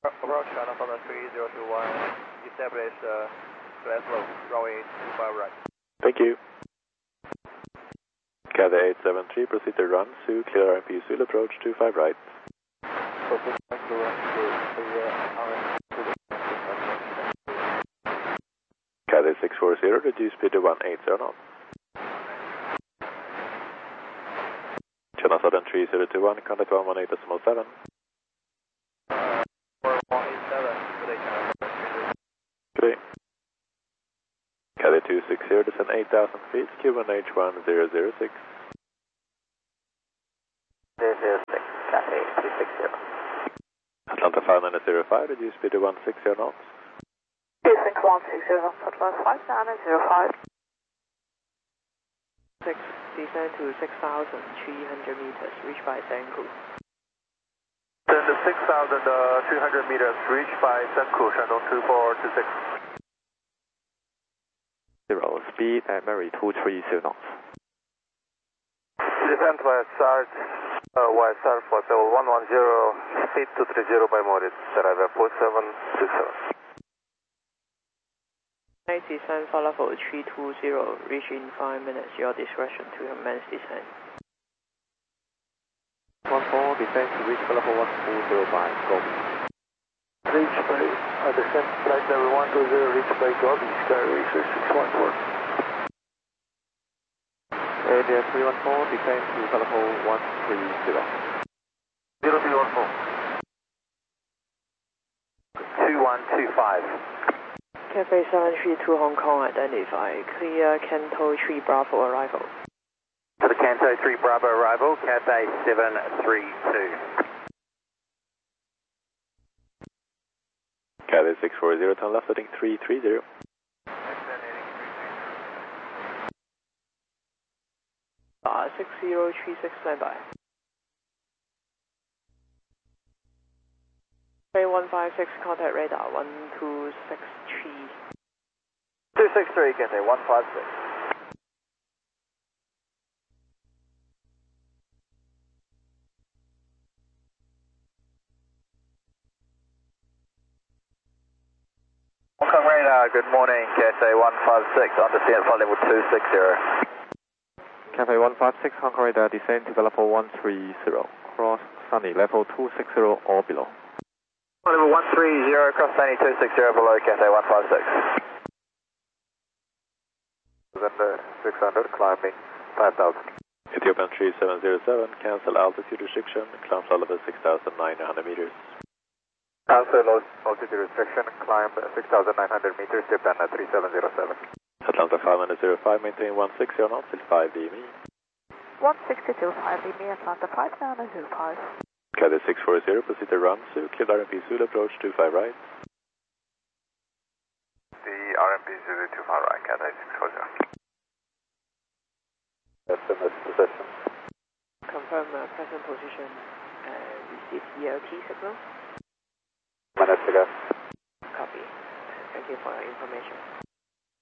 Approach China Southern 3021, establish Glasgow, runway 25 right. Thank you. Cathay 873, proceed to run, Sioux, clear RMP, Sioux, approach 25 right. Cathay 640, reduce speed to 180 knots. China Southern 3021, contact 118.7. 4187, today China Southern. Good day. Cathay 260, descend 8,000 feet, Q1H1006. 006, Cathay 260. Atlanta 5905, reduce speed to 160 knots. 160 knots, Atlanta 5905. 6, descend to 6,300 meters, reach by Senku. Descend to 6,300 meters, reach by Senku, Shandong 2426. 0, speed at Mary 230 knots. Descent west south for level 110, speed 230 by Moritz, arrive at 4767. 9 descend for level 320, reach in 5 minutes, your discretion to commence descent. 14, descend to reach level 120 by Gobi. Reach by, descent flight level 120, reach by Gobi, Sky Racer 614. Area 314, descend to level 130. 0314. 2125. Cathay 732 Hong Kong, identify, clear Canto 3 Bravo arrival. To the Canto 3 Bravo arrival, Cathay 732. Cathay 640, turn left heading 330. Uh, 6036, standby. Bay 156, contact radar 1263. 263, Cathay 156. Hong Kong radar, good morning, Cathay 156, understand flight level 260. Cathay 156, Hong Kong radar, descend to level 130, cross Sunny, level 260 or below. Level 130, cross Sunny 260 below, Cathay 156. 600, climbing 5,000. Ethiopian 3707, cancel altitude restriction, climb flight level 6,900 meters. Cancel altitude restriction, climb 6,900 meters, dip down at 3707. Atlanta 5905, maintain 160 knots till 5 VME. 162, 5 VME, Atlanta 5905. Cathay 640, proceed to run, Sioux, clear RMP Sioux, approach 25 right. The RMP 025 right, Cathay 640. SMS position. Confirm present position and receive ELT signal. Minutes ago. Copy. Thank you for your information.